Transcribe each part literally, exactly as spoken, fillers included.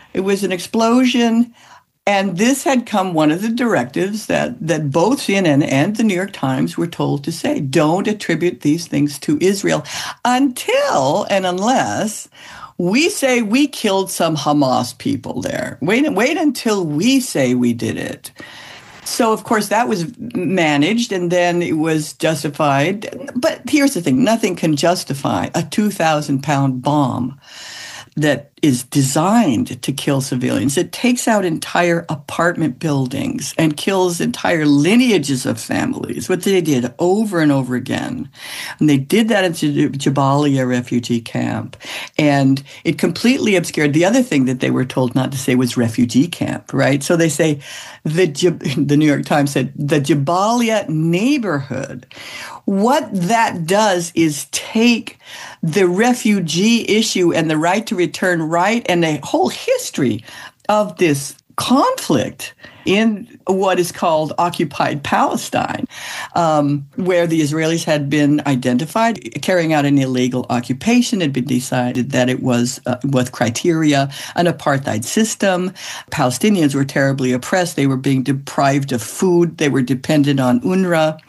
It was an explosion. And this had come one of the directives that, that both C N N and the New York Times were told to say, don't attribute these things to Israel until and unless we say we killed some Hamas people there. Wait, wait until we say we did it. So, of course, that was managed and then it was justified. But here's the thing. Nothing can justify a two thousand pound bomb that is designed to kill civilians. It takes out entire apartment buildings and kills entire lineages of families, what they did over and over again. And they did that at Jabalia refugee camp. And it completely obscured the other thing that they were told not to say was refugee camp, right? So they say, the, the New York Times said, the Jabalia neighborhood. What that does is take the refugee issue and the right to return right and the whole history of this conflict in what is called occupied Palestine, um, where the Israelis had been identified carrying out an illegal occupation. It had been decided that it was, uh, with criteria, an apartheid system. Palestinians were terribly oppressed. They were being deprived of food. They were dependent on UNRWA.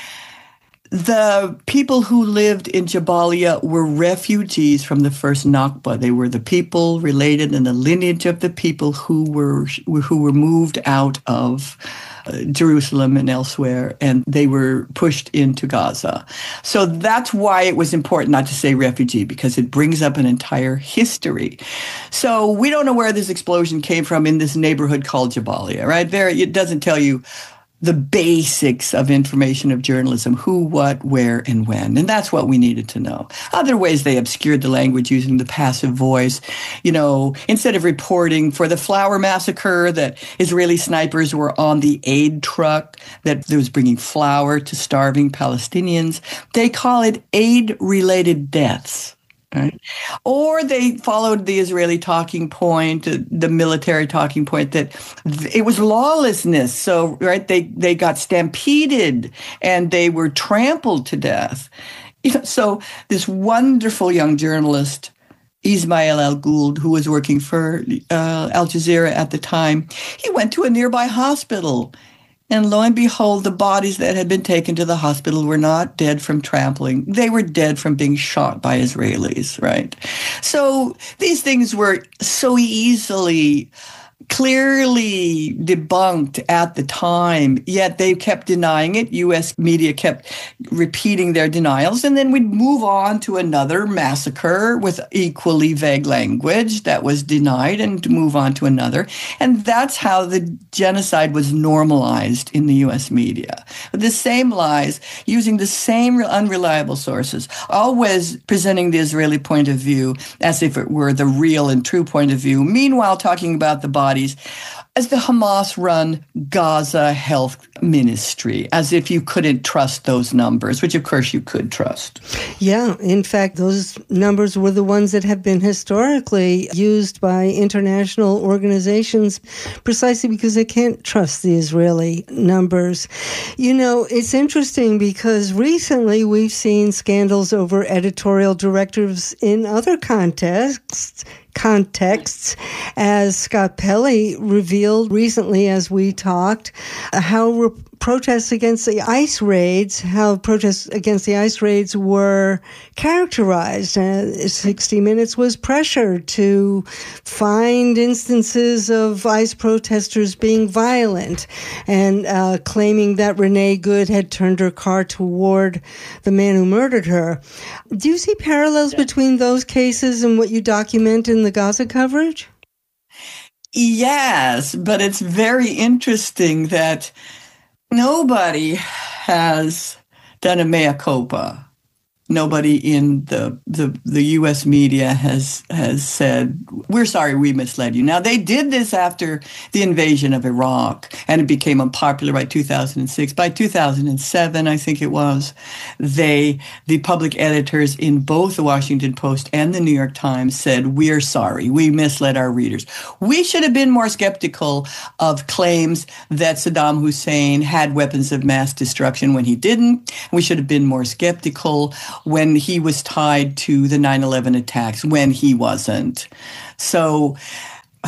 The people who lived in Jabalia were refugees from the first Nakba. They were the people related in the lineage of the people who were who were moved out of uh, Jerusalem and elsewhere, and they were pushed into Gaza. So that's why it was important not to say refugee, because it brings up an entire history. So we don't know where this explosion came from in this neighborhood called Jabalia, right? There, it doesn't tell you the basics of information of journalism, who, what, where, and when. And that's what we needed to know. Other ways they obscured the language using the passive voice. You know, instead of reporting for the Flower Massacre that Israeli snipers were on the aid truck that was bringing flour to starving Palestinians, they call it aid-related deaths. Right? Or they followed the Israeli talking point, the military talking point that it was lawlessness. So, right, they, they got stampeded and they were trampled to death. You know, so this wonderful young journalist, Ismail Al-Gould, who was working for uh, Al Jazeera at the time, he went to a nearby hospital. And lo and behold, the bodies that had been taken to the hospital were not dead from trampling. They were dead from being shot by Israelis, right? So these things were so easily, clearly debunked at the time, yet they kept denying it. U S media kept repeating their denials, and then we'd move on to another massacre with equally vague language that was denied and move on to another. And that's how the genocide was normalized in the U S media. The same lies, using the same unreliable sources, always presenting the Israeli point of view as if it were the real and true point of view, meanwhile talking about the bodies as the Hamas-run Gaza Health Ministry, as if you couldn't trust those numbers, which of course you could trust. Yeah, in fact, those numbers were the ones that have been historically used by international organizations precisely because they can't trust the Israeli numbers. You know, it's interesting because recently we've seen scandals over editorial directors in other contexts, contexts, as Scott Pelley revealed recently as we talked, how re- protests against the ICE raids, how protests against the ICE raids were characterized. Uh, sixty minutes was pressured to find instances of ICE protesters being violent and uh, claiming that Renee Good had turned her car toward the man who murdered her. Do you see parallels yeah. between those cases and what you document in the Gaza coverage? Yes, but it's very interesting that nobody has done a mea culpa. Nobody in the, the the U S media has has said, we're sorry we misled you. Now, they did this after the invasion of Iraq, and it became unpopular by two thousand six. By two thousand seven, I think it was, they, the public editors in both the Washington Post and the New York Times said, we're sorry, we misled our readers. We should have been more skeptical of claims that Saddam Hussein had weapons of mass destruction when he didn't. We should have been more skeptical when he was tied to the nine eleven attacks, when he wasn't. So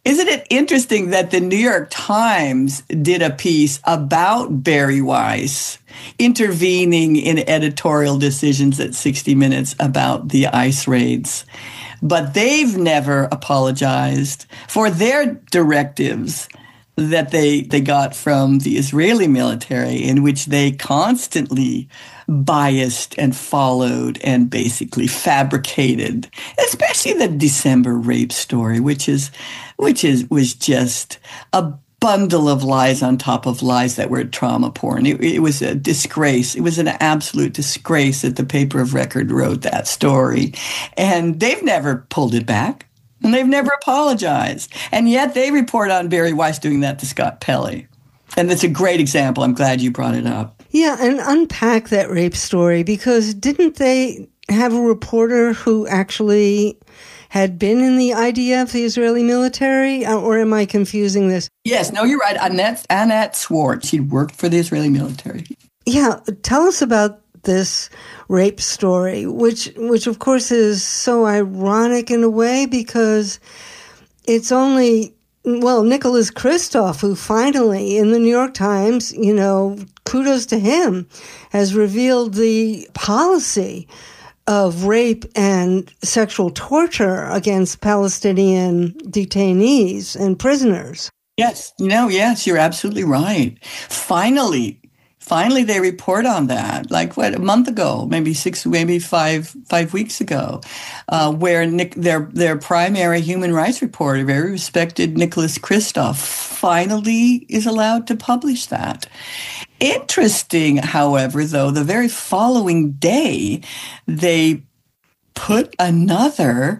Isn't it interesting that the New York Times did a piece about Bari Weiss intervening in editorial decisions at sixty minutes about the ICE raids? But they've never apologized for their directives that they they got from the Israeli military, in which they constantly biased and followed and basically fabricated, especially the December rape story, which is which is was just a bundle of lies on top of lies that were trauma porn. It, it was a disgrace. It was an absolute disgrace that the paper of record wrote that story. And they've never pulled it back. And they've never apologized. And yet they report on Bari Weiss doing that to Scott Pelley. And that's a great example. I'm glad you brought it up. Yeah, and unpack that rape story, because didn't they have a reporter who actually had been in the I D F, the Israeli military? Or am I confusing this? Yes, no, you're right. Annette, Annette Swartz. She'd worked for the Israeli military. Yeah, tell us about this rape story, which, which of course is so ironic in a way, because it's only, well, Nicholas Kristof, who finally in the New York Times, you know, kudos to him, has revealed the policy of rape and sexual torture against Palestinian detainees and prisoners. Yes, no, yes, you're absolutely right. Finally, Finally, they report on that, like what, a month ago, maybe six, maybe five, five weeks ago, uh, where Nick, their their primary human rights reporter, very respected Nicholas Kristof, finally is allowed to publish that. Interesting, however, though, the very following day, they put another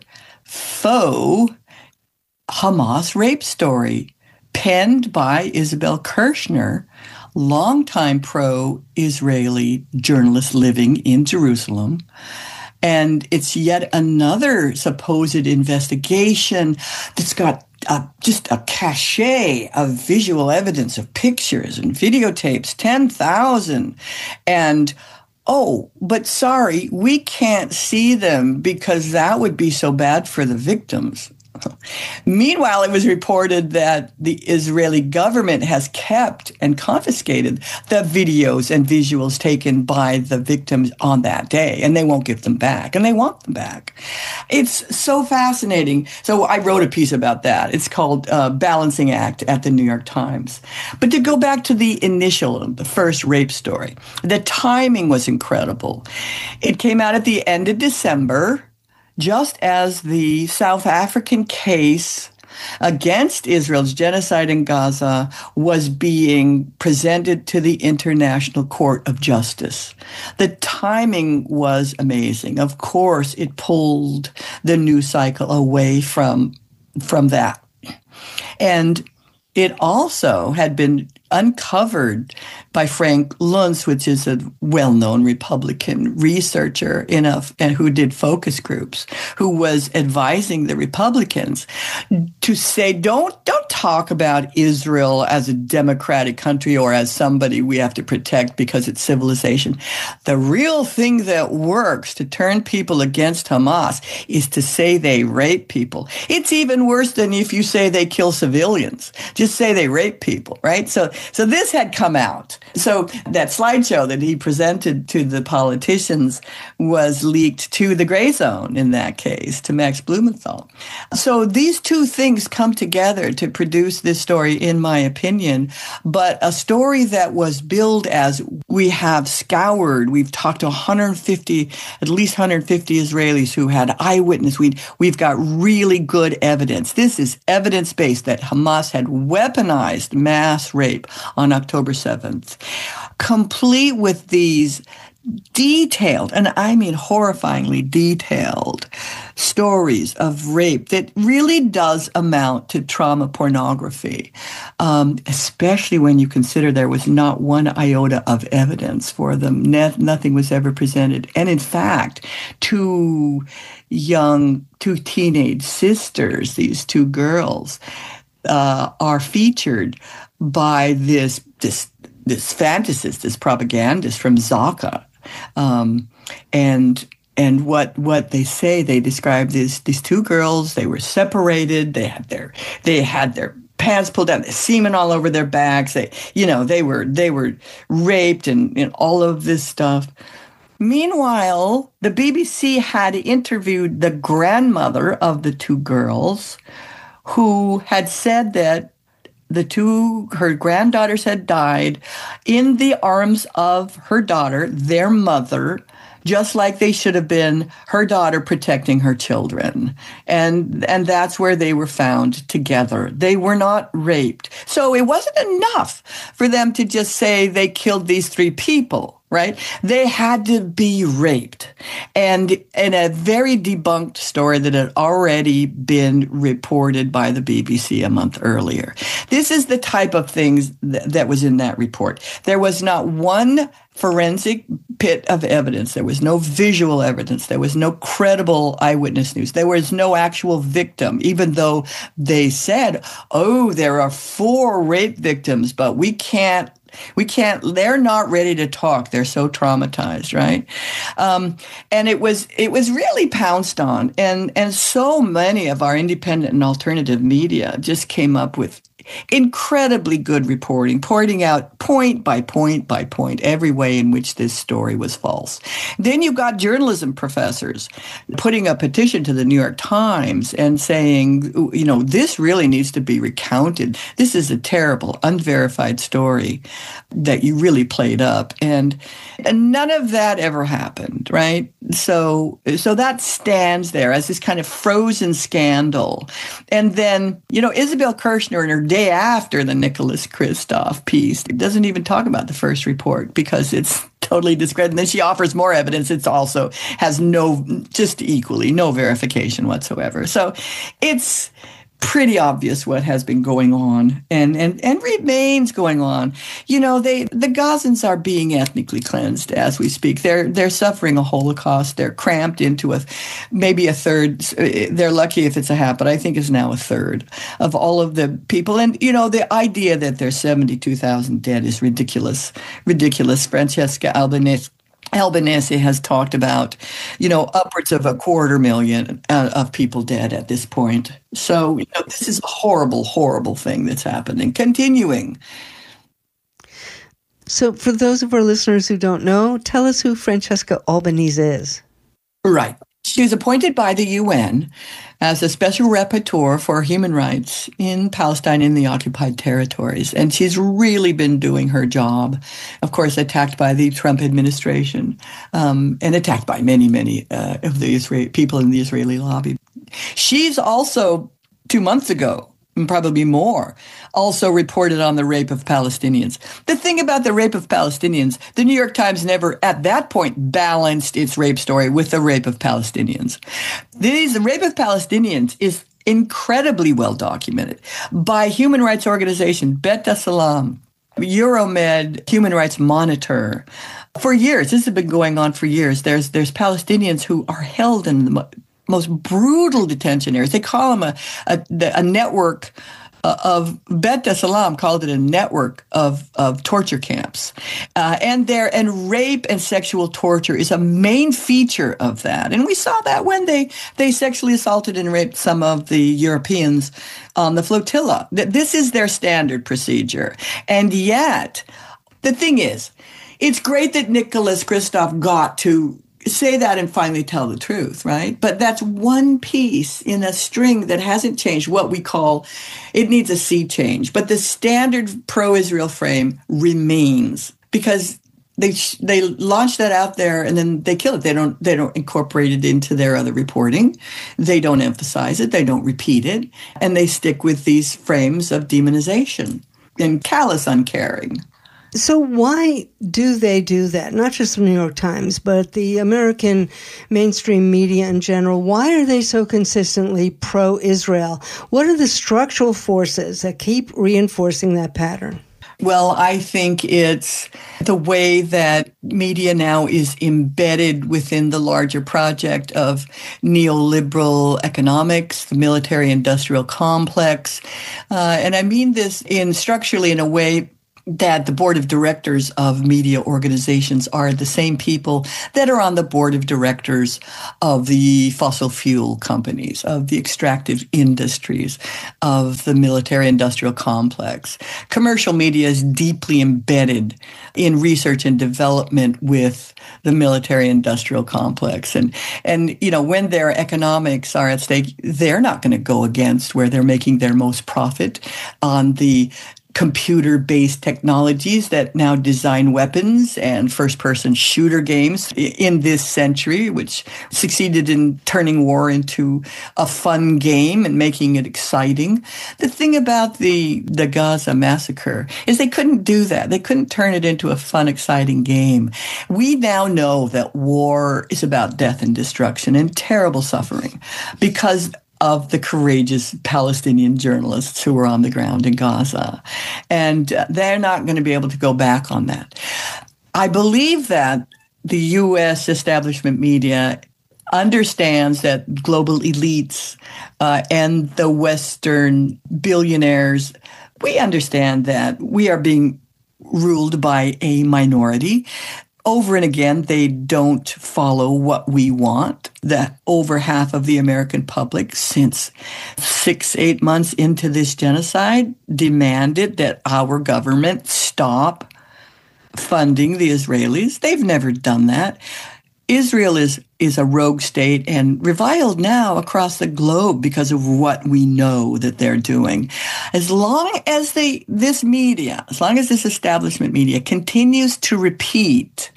faux Hamas rape story penned by Isabel Kirshner, longtime pro-Israeli journalist living in Jerusalem. And it's yet another supposed investigation that's got uh, just a cachet of visual evidence of pictures and videotapes, ten thousand. And, oh, but sorry, we can't see them because that would be so bad for the victims. Meanwhile, it was reported that the Israeli government has kept and confiscated the videos and visuals taken by the victims on that day, and they won't give them back, and they want them back. It's so fascinating. So I wrote a piece about that. It's called uh, Balancing Act at the New York Times. But to go back to the initial, the first rape story, the timing was incredible. It came out at the end of December, just as the South African case against Israel's genocide in Gaza was being presented to the International Court of Justice. The timing was amazing. Of course, it pulled the news cycle away from, from that. And it also had been uncovered by Frank Luntz, which is a well-known Republican researcher in a, and who did focus groups, who was advising the Republicans to say, don't don't talk about Israel as a democratic country or as somebody we have to protect because it's civilization. The real thing that works to turn people against Hamas is to say they rape people. It's even worse than if you say they kill civilians. Just say they rape people, right? So So this had come out. So that slideshow that he presented to the politicians was leaked to the Gray Zone in that case, to Max Blumenthal. So these two things come together to produce this story, in my opinion, but a story that was billed as we have scoured, we've talked to one hundred fifty, at least one hundred fifty Israelis who had eyewitness. We, we've got really good evidence. This is evidence-based that Hamas had weaponized mass rape on October seventh, complete with these detailed, and I mean horrifyingly detailed, stories of rape that really does amount to trauma pornography, um, especially when you consider there was not one iota of evidence for them. Ne- nothing was ever presented. And in fact, two young, two teenage sisters, these two girls, uh, are featured by this this this fantasist, this propagandist from Zaka, um, and and what what they say, they describe these these two girls. They were separated. They had their they had their pants pulled down, semen all over their backs. They, you know, they were they were raped and, and all of this stuff. Meanwhile, the B B C had interviewed the grandmother of the two girls, who had said that the two, her granddaughters had died in the arms of her daughter, their mother, just like they should have been her daughter protecting her children. And, and that's where they were found together. They were not raped. So it wasn't enough for them to just say they killed these three people. Right? They had to be raped. And in a very debunked story that had already been reported by the B B C a month earlier. This is the type of things th- that was in that report. There was not one forensic bit of evidence. There was no visual evidence. There was no credible eyewitness news. There was no actual victim, even though they said, oh, there are four rape victims, but we can't We can't, they're not ready to talk. They're so traumatized, right? Um, and it was, it was really pounced on. And, and so many of our independent and alternative media just came up with incredibly good reporting, pointing out point by point by point every way in which this story was false. Then you got journalism professors putting a petition to the New York Times and saying, you know, this really needs to be recounted. This is a terrible, unverified story that you really played up. And, and none of that ever happened, right? So, so that stands there as this kind of frozen scandal. And then, you know, Isabel Kirshner in her day after the Nicholas Kristof piece doesn't even talk about the first report because it's totally discredited. And then she offers more evidence. It's also has no, just equally, no verification whatsoever. So it's pretty obvious what has been going on and, and, and remains going on. You know, they the Gazans are being ethnically cleansed as we speak. They're they're suffering a Holocaust. They're cramped into a maybe a third. They're lucky if it's a half, but I think it's now a third of all of the people. And, you know, the idea that there's seventy-two thousand dead is ridiculous, ridiculous. Francesca Albanese Albanese has talked about, you know, upwards of a quarter million uh, of people dead at this point. So, you know, this is a horrible, horrible thing that's happening, continuing. So for those of our listeners who don't know, tell us who Francesca Albanese is. Right. She was appointed by the U N as a special rapporteur for human rights in Palestine in the occupied territories. And she's really been doing her job, of course, attacked by the Trump administration um, and attacked by many, many uh, of the Israeli people in the Israeli lobby. She's also, two months ago, and probably more, also reported on the rape of Palestinians. The thing about the rape of Palestinians, the New York Times never at that point balanced its rape story with the rape of Palestinians. These, the rape of Palestinians is incredibly well documented by human rights organization Bet Salam, Euromed Human Rights Monitor. For years, this has been going on for years. There's there's Palestinians who are held in the most brutal detention areas. They call them a, a, a network of, Bet Salam called it a network of, of torture camps. Uh, and there, and rape and sexual torture is a main feature of that. And we saw that when they, they sexually assaulted and raped some of the Europeans on the flotilla. This is their standard procedure. And yet, the thing is, it's great that Nicholas Kristof got to say that and finally tell the truth, right? But that's one piece in a string that hasn't changed. What we call, it needs a sea change. But the standard pro-Israel frame remains because they they launch that out there and then they kill it. They don't they don't incorporate it into their other reporting. They don't emphasize it. They don't repeat it, and they stick with these frames of demonization and callous uncaring. So why do they do that? Not just the New York Times, but the American mainstream media in general. Why are they so consistently pro-Israel? What are the structural forces that keep reinforcing that pattern? Well, I think it's the way that media now is embedded within the larger project of neoliberal economics, the military-industrial complex. Uh, and I mean this in structurally in a way that the board of directors of media organizations are the same people that are on the board of directors of the fossil fuel companies, of the extractive industries, of the military-industrial complex. Commercial media is deeply embedded in research and development with the military-industrial complex. And, and you know, when their economics are at stake, they're not going to go against where they're making their most profit on the computer-based technologies that now design weapons and first-person shooter games in this century, which succeeded in turning war into a fun game and making it exciting. The thing about the, the Gaza massacre is they couldn't do that. They couldn't turn it into a fun, exciting game. We now know that war is about death and destruction and terrible suffering because of the courageous Palestinian journalists who were on the ground in Gaza. And uh, they're not going to be able to go back on that. I believe that the U S establishment media understands that global elites uh, and the Western billionaires, we understand that we are being ruled by a minority. Over and again, they don't follow what we want. That over half of the American public, since six, eight months into this genocide, demanded that our government stop funding the Israelis. They've never done that. Israel is, is a rogue state and reviled now across the globe because of what we know that they're doing. As long as they, this media, as long as this establishment media continues to repeat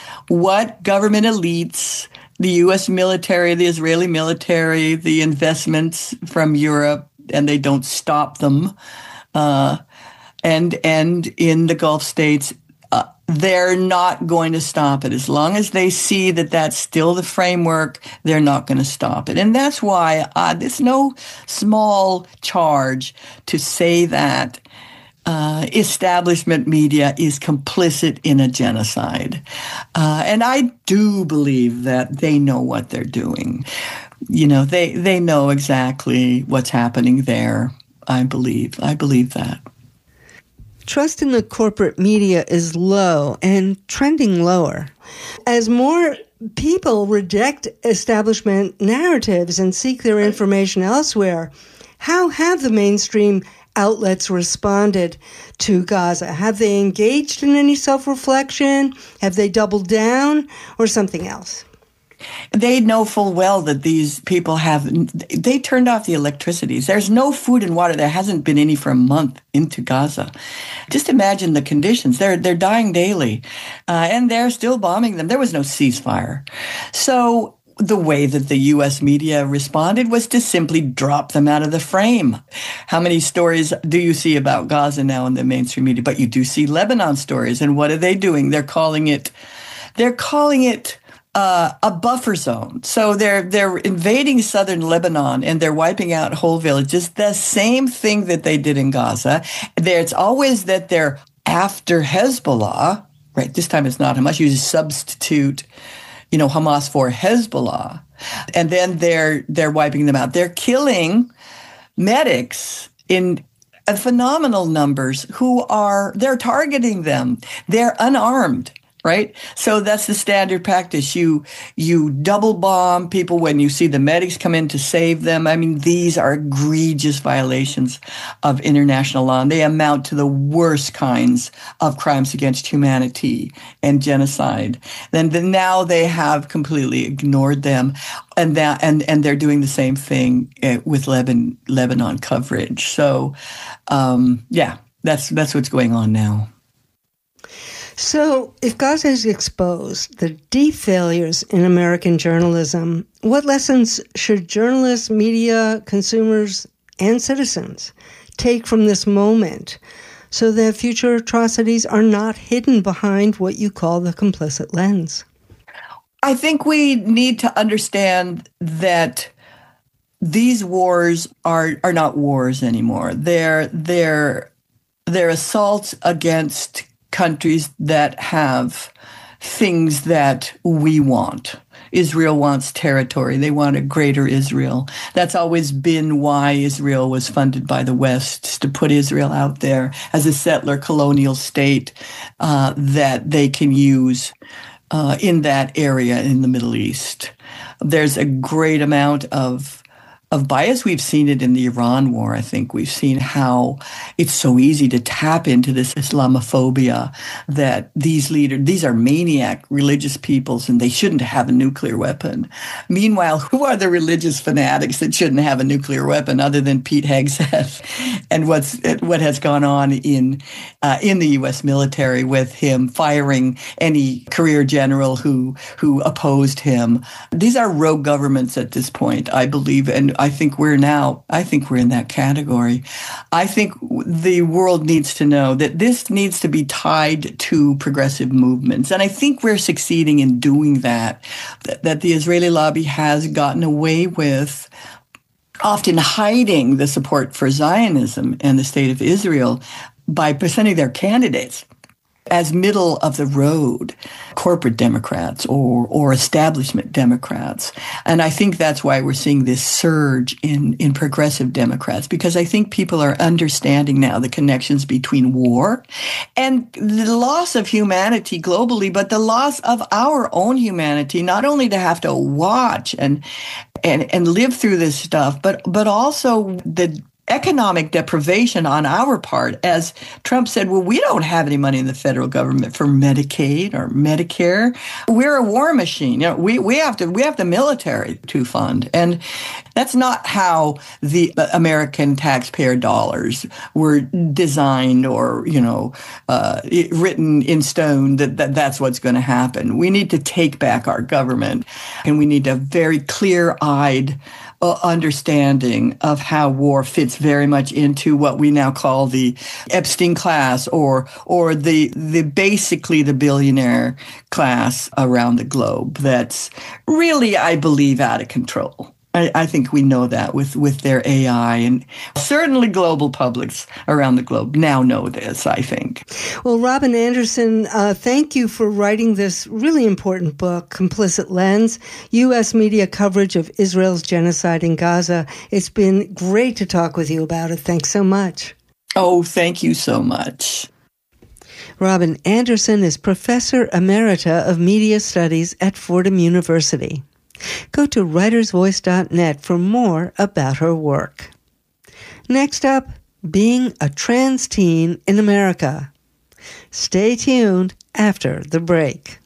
what government elites, the U S military, the Israeli military, the investments from Europe, and they don't stop them, uh, and and in the Gulf states, uh, they're not going to stop it. As long as they see that that's still the framework, they're not going to stop it. And that's why uh, it's no small charge to say that Uh, establishment media is complicit in a genocide. Uh, and I do believe that they know what they're doing. You know, they, they know exactly what's happening there. I believe. I believe that. Trust in the corporate media is low and trending lower. As more people reject establishment narratives and seek their information elsewhere, how have the mainstream outlets responded to Gaza? Have they engaged in any self-reflection? Have they doubled down or something else? They know full well that these people have, they turned off the electricities. There's no food and water. There hasn't been any for a month into Gaza. Just imagine the conditions. They're, they're dying daily, uh, and they're still bombing them. There was no ceasefire. So the way that the U S media responded was to simply drop them out of the frame. How many stories do you see about Gaza now in the mainstream media? But you do see Lebanon stories. And what are they doing? They're calling it, they're calling it uh, a buffer zone. So they're they're invading southern Lebanon and they're wiping out whole villages. The same thing that they did in Gaza. There, it's always that they're after Hezbollah, right? This time it's not Hamas. You substitute, you know, Hamas for Hezbollah, and then they're they're wiping them out. They're killing medics in a phenomenal numbers who are they're targeting them. They're unarmed, right? So that's the standard practice. You you double bomb people when you see the medics come in to save them. I mean, these are egregious violations of international law, and they amount to the worst kinds of crimes against humanity and genocide. Then, then now they have completely ignored them, and that and and they're doing the same thing with Lebanon Lebanon coverage. So, um, yeah, that's that's what's going on now. So, if Gaza has exposed the deep failures in American journalism, what lessons should journalists, media, consumers, and citizens take from this moment so that future atrocities are not hidden behind what you call the complicit lens? I think we need to understand that these wars are are not wars anymore. They're they're they're assaults against countries that have things that we want. Israel wants territory. They want a greater Israel. That's always been why Israel was funded by the West, to put Israel out there as a settler colonial state uh, that they can use uh, in that area in the Middle East. There's a great amount of of bias. We've seen it in the Iran war. I think we've seen how it's so easy to tap into this Islamophobia that these leaders, these are maniac religious peoples and they shouldn't have a nuclear weapon. Meanwhile, who are the religious fanatics that shouldn't have a nuclear weapon other than Pete Hegseth and what's what has gone on in uh, in the U S military with him firing any career general who who opposed him. These are rogue governments at this point, I believe, and I think we're now, I think we're in that category. I think the world needs to know that this needs to be tied to progressive movements. And I think we're succeeding in doing that, that, that the Israeli lobby has gotten away with often hiding the support for Zionism and the state of Israel by presenting their candidates as middle of the road corporate Democrats or or establishment Democrats. And I think that's why we're seeing this surge in, in progressive Democrats, because I think people are understanding now the connections between war and the loss of humanity globally, but the loss of our own humanity, not only to have to watch and and, and live through this stuff, but but also the economic deprivation on our part. As Trump said, well, we don't have any money in the federal government for Medicaid or Medicare. We're a war machine. You know, we, we have to, we have the military to fund. And that's not how the American taxpayer dollars were designed or, you know, uh, written in stone that, that that's what's going to happen. We need to take back our government, and we need a very clear-eyed understanding of how war fits very much into what we now call the Epstein class, or or the the basically the billionaire class around the globe that's really, I believe, out of control. I, I think we know that with, with their A I, and certainly global publics around the globe now know this, I think. Well, Robin Anderson, uh, thank you for writing this really important book, Complicit Lens, U S Media Coverage of Israel's Genocide in Gaza. It's been great to talk with you about it. Thanks so much. Oh, thank you so much. Robin Anderson is Professor Emerita of Media Studies at Fordham University. Go to writers voice dot net for more about her work. Next up, being a trans teen in America. Stay tuned after the break.